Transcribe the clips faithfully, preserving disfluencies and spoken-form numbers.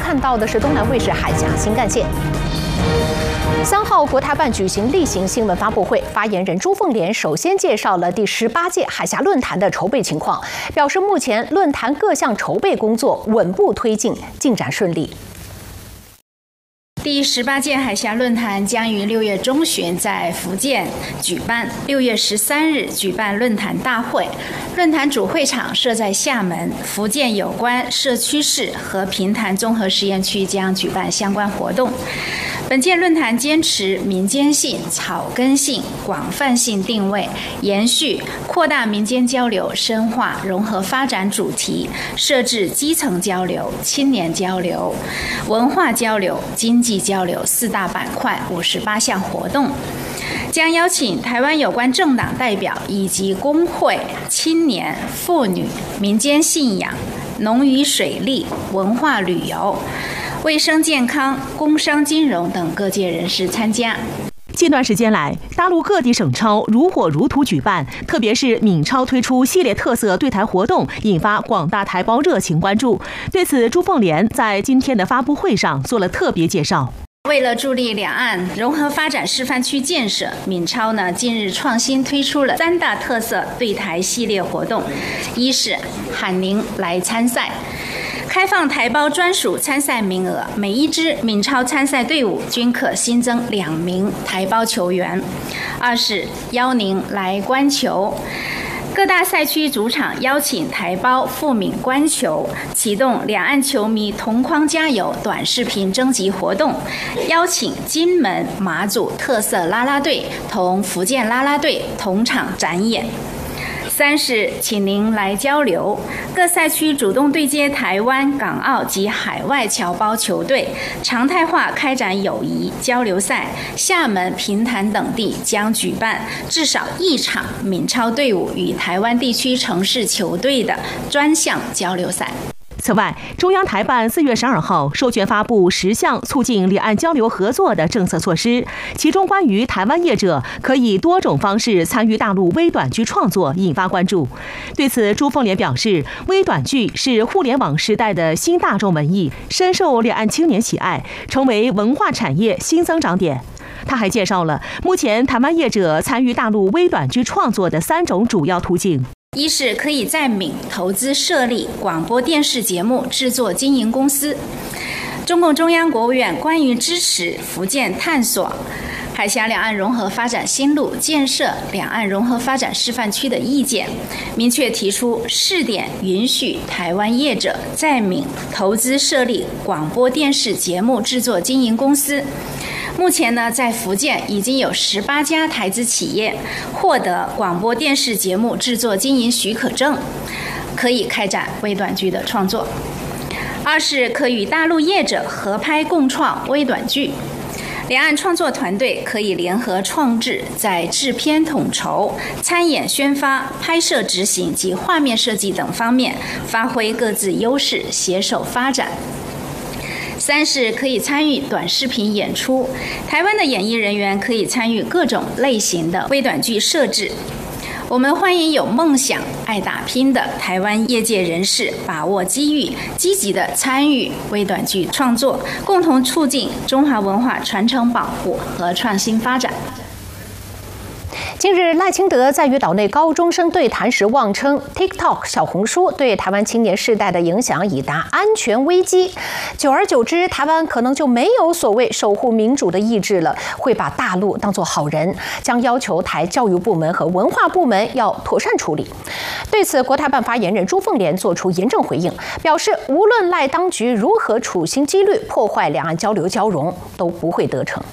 看到的是东南卫视海峡新干线。三号，国台办举行例行新闻发布会，发言人朱凤莲首先介绍了第十八届海峡论坛的筹备情况，表示目前论坛各项筹备工作稳步推进，进展顺利。 第十八届海峡论坛将于六月中旬在福建举办，六月十三日举办论坛大会。论坛主会场设在厦门，福建有关社区市和平潭综合实验区将举办相关活动。本届论坛坚持民间性、草根性、广泛性定位，延续扩大民间交流、深化融合发展主题，设置基层交流、青年交流、文化交流、经济交流四大板块，五十八项活动。将邀请台湾有关政党代表以及工会、青年、妇女、民间信仰、农渔水利、文化旅游、卫生健康、工商金融等各界人士参加。 近段时间来，大陆各地省超如火如荼举办，特别是闽超推出系列特色对台活动，引发广大台胞热情关注。对此，朱凤莲在今天的发布会上做了特别介绍。 为了助力两岸融合发展示范区建设，闽超呢近日创新推出了三大特色对台系列活动，一是喊您来参赛。开放台胞专属参赛名额，每一支闽超参赛队伍均可新增两名台胞球员。二是邀您来观球，各大赛区主场邀请台胞赴闽观球，启动两岸球迷同框加油短视频征集活动，邀请金门、马祖特色啦啦队同福建啦啦队同场展演。三是请您来交流，各赛区主动对接台湾、港澳及海外侨胞球队，常态化开展友谊交流赛。厦门、平潭等地将举办至少一场闽超队伍与台湾地区城市球队的专项交流赛。 此外，中央台办四月十二号授权发布十项促进两岸交流合作的政策措施，其中关于台湾业者可以多种方式参与大陆微短剧创作引发关注。对此，朱凤莲表示，微短剧是互联网时代的新大众文艺，深受两岸青年喜爱，成为文化产业新增长点。他还介绍了目前台湾业者参与大陆微短剧创作的三种主要途径。 一是可以在闽投资设立广播电视节目制作经营公司。中共中央国务院关于支持福建探索海峡两岸融合发展新路，建设两岸融合发展示范区的意见，明确提出试点允许台湾业者在闽投资设立广播电视节目制作经营公司。目前呢，在福建已经有十八家台资企业获得广播电视节目制作经营许可证，可以开展微短剧的创作。二是可与大陆业者合拍共创微短剧，两岸创作团队可以联合创制，在制片统筹、参演宣发、拍摄执行及画面设计等方面发挥各自优势，携手发展。三是可以参与短视频演出，台湾的演艺人员可以参与各种类型的微短剧设置。我们欢迎有梦想、爱打拼的台湾业界人士把握机遇，积极的参与微短剧创作，共同促进中华文化传承保护和创新发展。 近日，赖清德在与岛内高中生对谈时妄称 TikTok 小红书对台湾青年世代的影响已达安全危机。久而久之，台湾可能就没有所谓守护民主的意志了，会把大陆当作好人，将要求台教育部门和文化部门要妥善处理。对此，国台办发言人朱凤莲作出严正回应，表示无论赖当局如何处心积虑破坏两岸交流交融，都不会得逞。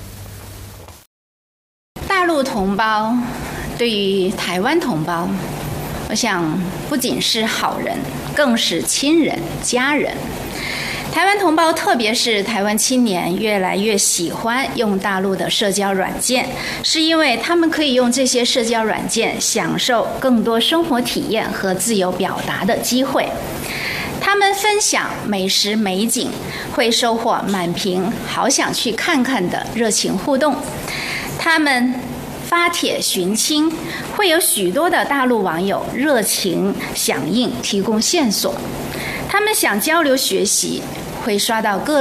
大陆同胞对于台湾同胞，我想不仅是好人，更是亲人、家人。台湾同胞，特别是台湾青年，越来越喜欢用大陆的社交软件，是因为他们可以用这些社交软件享受更多生活体验和自由表达的机会。他们分享美食美景，会收获满屏好想去看看的热情互动。他们发帖寻亲，会有许多的大陆网友热情响应，提供线索。他们想交流学习，会刷到各